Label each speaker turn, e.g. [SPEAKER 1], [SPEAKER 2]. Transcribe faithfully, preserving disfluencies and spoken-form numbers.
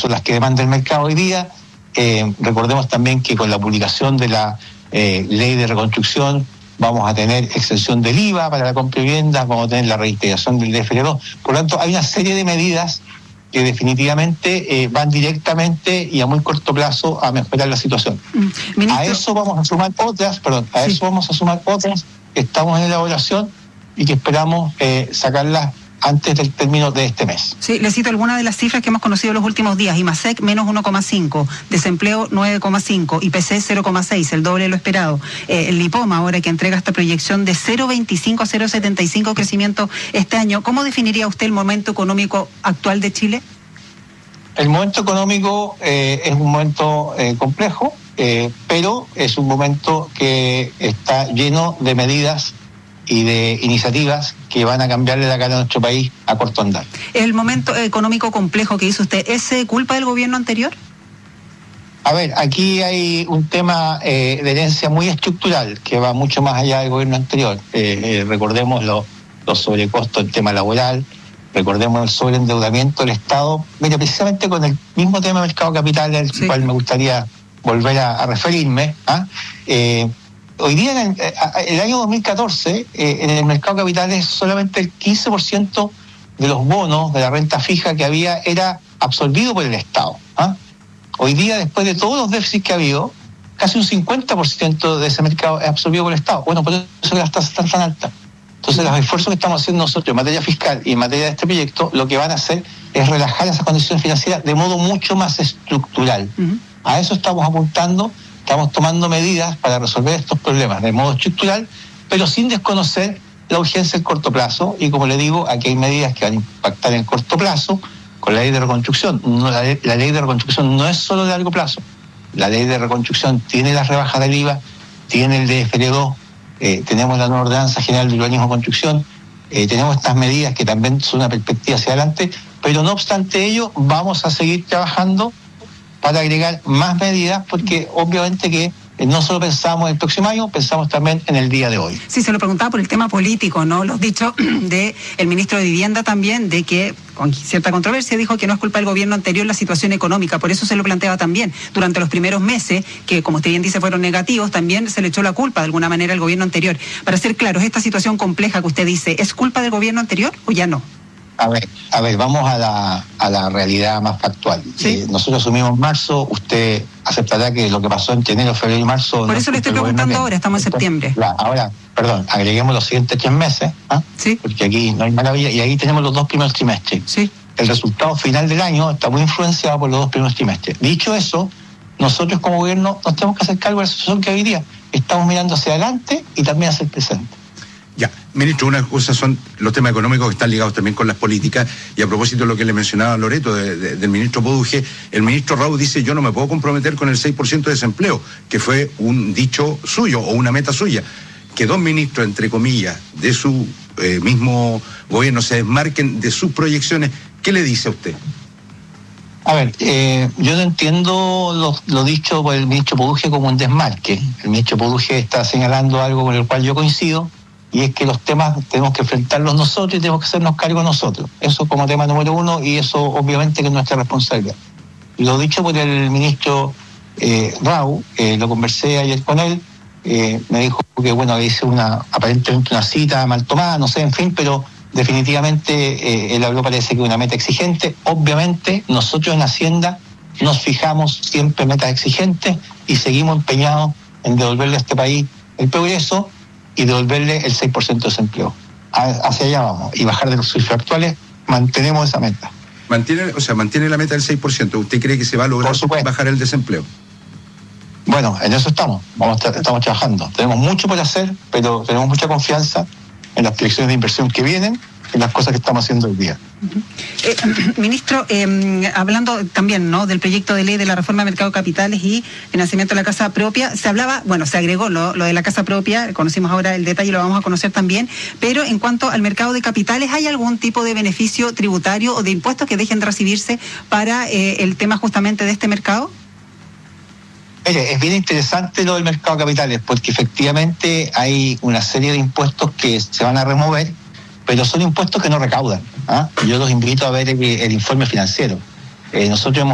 [SPEAKER 1] son las que demanda el mercado hoy día. Eh, recordemos también que con la publicación de la eh, ley de reconstrucción vamos a tener exención del I V A para la compra de viviendas, vamos a tener la reintegración del D F L dos. Por lo tanto, hay una serie de medidas que definitivamente eh, van directamente y a muy corto plazo a mejorar la situación. Mm, a eso vamos a sumar otras, perdón, a sí. eso vamos a sumar otras que estamos en elaboración y que esperamos eh, sacarlas antes del término de este mes.
[SPEAKER 2] Sí, le cito algunas de las cifras que hemos conocido los últimos días. IMASEC menos uno coma cinco, desempleo nueve coma cinco, I P C cero coma seis, el doble de lo esperado. Eh, el Lipoma ahora que entrega esta proyección de cero coma veinticinco a cero coma setenta y cinco crecimiento este año. ¿Cómo definiría usted el momento económico actual de Chile?
[SPEAKER 1] El momento económico eh, es un momento eh, complejo, eh, pero es un momento que está lleno de medidas y de iniciativas que van a cambiarle la cara a nuestro país a corto andar.
[SPEAKER 2] ¿El momento económico complejo que hizo usted es culpa del gobierno anterior?
[SPEAKER 1] A ver, aquí hay un tema eh, de herencia muy estructural que va mucho más allá del gobierno anterior. Eh, eh, recordemos lo, los sobrecostos del tema laboral, recordemos el sobreendeudamiento del Estado. Mira, precisamente con el mismo tema del mercado capital, al sí. cual me gustaría volver a, a referirme, ¿ah? Eh, Hoy día, en el, el año dos mil catorce, eh, en el mercado de capitales solamente el quince por ciento de los bonos de la renta fija que había era absorbido por el Estado. ¿ah? Hoy día, después de todos los déficits que ha habido, casi un cincuenta por ciento de ese mercado es absorbido por el Estado. Bueno, por eso las tasas están tan altas. Entonces, los esfuerzos que estamos haciendo nosotros en materia fiscal y en materia de este proyecto, lo que van a hacer es relajar esas condiciones financieras de modo mucho más estructural. Uh-huh. A eso estamos apuntando. Estamos tomando medidas para resolver estos problemas de modo estructural, pero sin desconocer la urgencia en corto plazo. Y como le digo, aquí hay medidas que van a impactar en corto plazo con la ley de reconstrucción. No, la, ley, la ley de reconstrucción no es solo de largo plazo. La ley de reconstrucción tiene las rebajas del I V A, tiene el D F L dos, eh, tenemos la nueva ordenanza general de urbanismo y construcción, eh, tenemos estas medidas que también son una perspectiva hacia adelante, pero no obstante ello, vamos a seguir trabajando para agregar más medidas, porque obviamente que no solo pensamos en el próximo año, pensamos también en el día de hoy.
[SPEAKER 2] Sí, se lo preguntaba por el tema político, ¿no? Los dichos del ministro de Vivienda también, de que con cierta controversia dijo que no es culpa del gobierno anterior la situación económica, por eso se lo planteaba también. Durante los primeros meses, que como usted bien dice fueron negativos, también se le echó la culpa de alguna manera al gobierno anterior. Para ser claros, esta situación compleja que usted dice, ¿es culpa del gobierno anterior o ya no?
[SPEAKER 1] A ver, a ver, vamos a la, a la realidad más factual. ¿Sí? Eh, nosotros asumimos marzo, usted aceptará que lo que pasó entre enero, febrero y marzo...
[SPEAKER 2] Por eso le estoy preguntando ahora, estamos en septiembre.
[SPEAKER 1] La, ahora, perdón, agreguemos los siguientes tres meses, ¿ah?
[SPEAKER 2] Sí.
[SPEAKER 1] Porque aquí no hay maravilla, y ahí tenemos los dos primeros trimestres.
[SPEAKER 2] Sí.
[SPEAKER 1] El resultado final del año está muy influenciado por los dos primeros trimestres. Dicho eso, nosotros como gobierno nos tenemos que hacer cargo de la situación que hoy día estamos mirando hacia adelante y también hacia el presente.
[SPEAKER 3] Ya, ministro, una cosa son los temas económicos que están ligados también con las políticas, y a propósito de lo que le mencionaba Loreto de, de, del ministro Poduje, el ministro Raúl dice: yo no me puedo comprometer con el seis por ciento de desempleo, que fue un dicho suyo o una meta suya. Que dos ministros, entre comillas, de su eh, mismo gobierno se desmarquen de sus proyecciones, ¿qué le dice a usted?
[SPEAKER 1] A ver, eh, yo no entiendo lo, lo dicho por el ministro Poduje como un desmarque. El ministro Poduje está señalando algo con el cual yo coincido, y es que los temas tenemos que enfrentarlos nosotros y tenemos que hacernos cargo nosotros. Eso como tema número uno, y eso obviamente que es nuestra responsabilidad. Lo dicho por el ministro eh, Raúl, eh, lo conversé ayer con él, eh, me dijo que bueno, hice una, aparentemente una cita mal tomada, no sé, en fin, pero definitivamente eh, él habló, parece que una meta exigente. Obviamente nosotros en Hacienda nos fijamos siempre metas exigentes y seguimos empeñados en devolverle a este país el progreso y devolverle el seis por ciento de desempleo. Hacia allá vamos, y bajar de los cifras actuales, mantenemos esa meta.
[SPEAKER 3] Mantiene, o sea, mantiene la meta del seis por ciento. ¿Usted cree que se va a lograr bajar el desempleo?
[SPEAKER 1] Bueno, en eso estamos, vamos tra- estamos trabajando. Tenemos mucho por hacer, pero tenemos mucha confianza en las proyecciones de inversión que vienen, en las cosas que estamos haciendo hoy día.
[SPEAKER 2] Uh-huh. Eh, ministro, eh, hablando también, ¿no?, del proyecto de ley de la reforma de mercado de capitales y financiamiento de la casa propia, se hablaba, bueno, se agregó lo, lo de la casa propia, conocimos ahora el detalle, lo vamos a conocer también, pero en cuanto al mercado de capitales, ¿hay algún tipo de beneficio tributario o de impuestos que dejen de recibirse para eh, el tema justamente de este mercado?
[SPEAKER 1] Mire, es bien interesante lo del mercado de capitales, porque efectivamente hay una serie de impuestos que se van a remover, pero son impuestos que no recaudan. ¿ah? Yo los invito a ver el, el informe financiero. Eh, nosotros hemos